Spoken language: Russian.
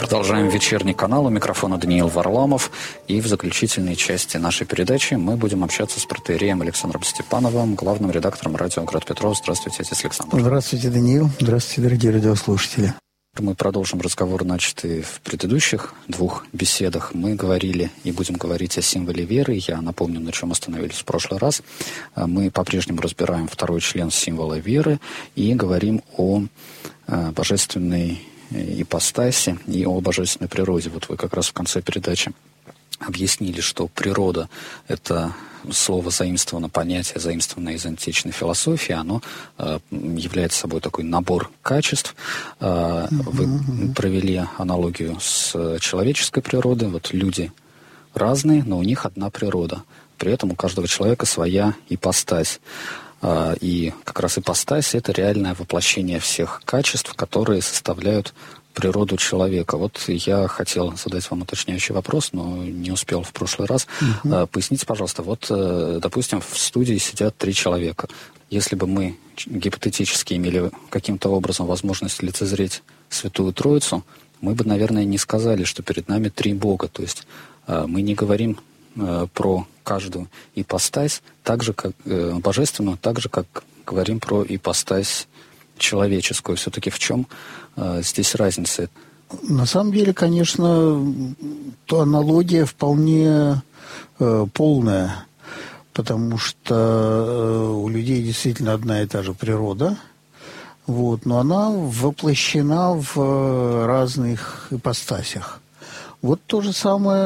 Продолжаем вечерний канал. У микрофона Даниил Варламов. И в заключительной части нашей передачи мы будем общаться с протоиереем Александром Степановым, главным редактором радио «Град Петров». Здравствуйте, отец Александр. Здравствуйте, Даниил. Здравствуйте, дорогие радиослушатели. Мы продолжим разговор, начатый в предыдущих двух беседах. Мы говорили и будем говорить о символе веры. Я напомню, на чем остановились в прошлый раз. Мы по-прежнему разбираем второй член символа веры и говорим о божественной ипостаси и о божественной природе. Вот вы как раз в конце передачи объяснили, что природа — это слово заимствовано, понятие заимствованное из античной философии, оно является собой такой набор качеств. Вы провели аналогию с человеческой природой. Вот люди разные, но у них одна природа. При этом у каждого человека своя ипостась. И как раз ипостась — это реальное воплощение всех качеств, которые составляют природу человека. Вот я хотел задать вам уточняющий вопрос, но не успел в прошлый раз. Поясните, пожалуйста, вот, допустим, в студии сидят 3 человека. Если бы мы гипотетически имели каким-то образом возможность лицезреть Святую Троицу, мы бы, наверное, не сказали, что перед нами 3 Бога. То есть мы не говорим про каждую ипостась так же, как божественную, так же, как говорим про ипостась человеческую. Все-таки в чем здесь разница? На самом деле, конечно, то аналогия вполне полная, потому что у людей действительно одна и та же природа, вот, но она воплощена в разных ипостасях. Вот то же самое